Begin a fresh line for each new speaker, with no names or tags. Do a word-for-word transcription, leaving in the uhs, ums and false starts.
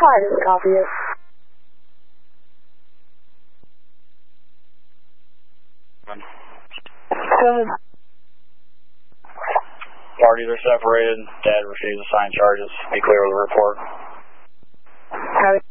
I didn't copy it. Seven.
Parties are separated. Dad refused to sign charges. Be clear with the report.
Copy.